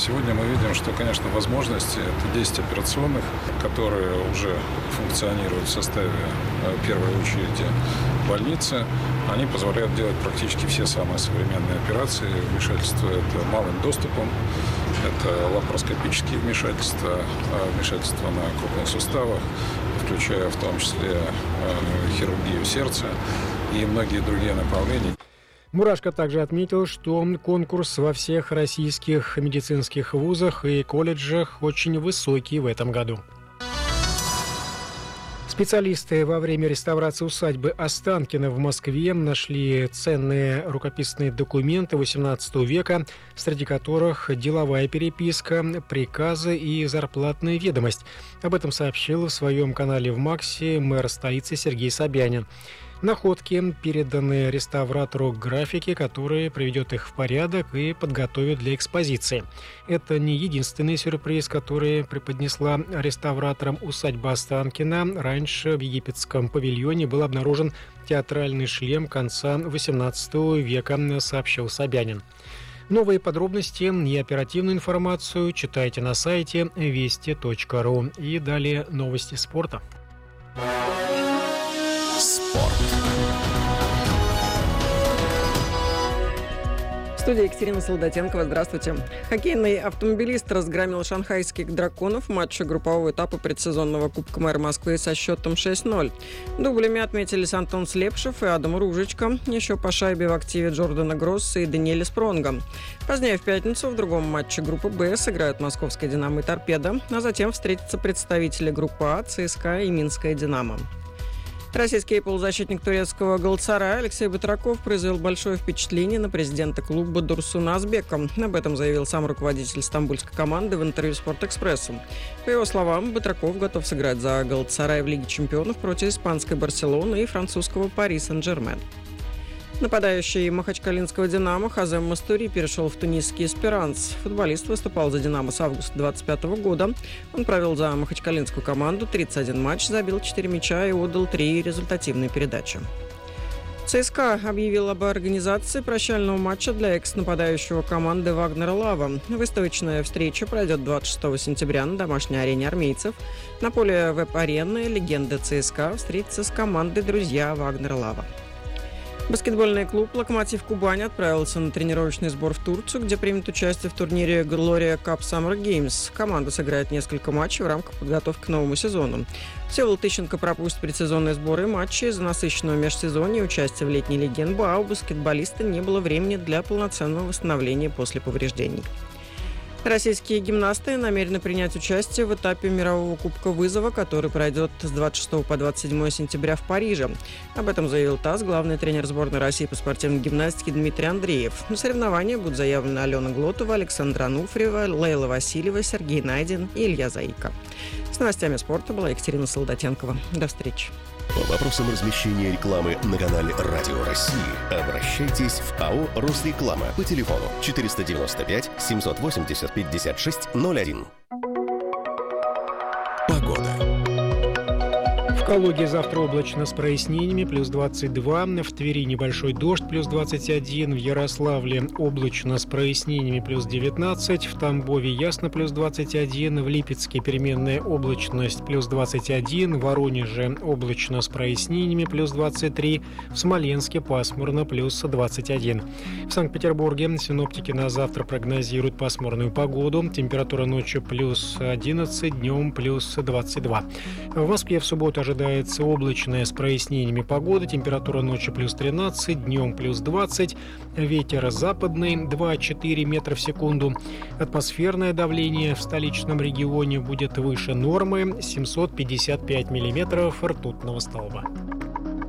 Сегодня мы видим, что, конечно, возможности, это 10 операционных, которые уже функционируют в составе первой очереди больницы. Они позволяют делать практически все самые современные операции. Вмешательство это малым доступом, это лапароскопические вмешательства, вмешательства на крупных суставах, включая в том числе хирургию сердца и многие другие направления. Мурашко также отметил, что конкурс во всех российских медицинских вузах и колледжах очень высокий в этом году. Специалисты во время реставрации усадьбы Останкино в Москве нашли ценные рукописные документы XVIII века, среди которых деловая переписка, приказы и зарплатная ведомость. Об этом сообщил в своем канале в Максе мэр столицы Сергей Собянин. Находки переданы реставратору графики, который приведет их в порядок и подготовит для экспозиции. Это не единственный сюрприз, который преподнесла реставраторам усадьба Останкино. Раньше в египетском павильоне был обнаружен театральный шлем конца XVIII века, сообщил Собянин. Новые подробности и оперативную информацию читайте на сайте вести.ру. И далее новости спорта. Спорт. В студии Екатерина Солдатенкова. Здравствуйте. Хоккейный автомобилист разгромил шанхайских драконов в матче группового этапа предсезонного Кубка мэра Москвы со счетом 6-0. Дублями отметились Антон Слепшев и Адам Ружечко. Еще по шайбе в активе Джордана Гросса и Даниэля Спронга. Позднее в пятницу в другом матче группы «Б» сыграют московская «Динамо» и «Торпедо», а затем встретятся представители группы «А», ЦСКА и Минская «Динамо». Российский полузащитник турецкого «Галатасарая» Алексей Батраков произвел большое впечатление на президента клуба Дурсуна Азбека. Об этом заявил сам руководитель стамбульской команды в интервью «Спортэкспрессу». По его словам, Батраков готов сыграть за «Галатасарай» в Лиге чемпионов против испанской «Барселоны» и французского «Пари Сен-Жермен». Нападающий махачкалинского «Динамо» Хазем Мастури перешел в тунисский «Эсперанс». Футболист выступал за «Динамо» с августа 2025 года. Он провел за махачкалинскую команду 31 матч, забил 4 мяча и отдал 3 результативные передачи. ЦСКА объявил об организации прощального матча для экс-нападающего команды Вагнера Лава. Выставочная встреча пройдет 26 сентября на домашней арене армейцев. На поле веб-арены легенда ЦСКА встретится с командой «Друзья Вагнера Лава». Баскетбольный клуб «Локомотив Кубань» отправился на тренировочный сбор в Турцию, где примет участие в турнире Gloria Cup Summer Games. Команда сыграет несколько матчей в рамках подготовки к новому сезону. Всеволод Тыщенко пропустит предсезонные сборы и матчи из-за насыщенного межсезонья и участия в летней лиге НБА. У баскетболиста не было времени для полноценного восстановления после повреждений. Российские гимнасты намерены принять участие в этапе мирового кубка вызова, который пройдет с 26 по 27 сентября в Париже. Об этом заявил ТАСС главный тренер сборной России по спортивной гимнастике Дмитрий Андреев. На соревнования будут заявлены Алена Глотова, Александра Ануфриева, Лейла Васильева, Сергей Найдин и Илья Заика. С новостями спорта была Екатерина Солдатенкова. До встречи. По вопросам размещения рекламы на канале «Радио России» обращайтесь в АО «Росреклама» по телефону 495 780 56 01. Погода. В Калуге завтра облачно с прояснениями, плюс 22. В Твери небольшой дождь, плюс 21. В Ярославле облачно с прояснениями, плюс 19. В Тамбове ясно, плюс 21. В Липецке переменная облачность, плюс 21. В Воронеже облачно с прояснениями, плюс 23. В Смоленске пасмурно, плюс 21. В Санкт-Петербурге синоптики на завтра прогнозируют пасмурную погоду. Температура ночью плюс 11, днем плюс 22. В Москве в субботу ожидается облачная с прояснениями погода. Температура ночью плюс 13, днем плюс 20. Ветер западный 2-4 метра в секунду. Атмосферное давление в столичном регионе будет выше нормы 755 миллиметров ртутного столба.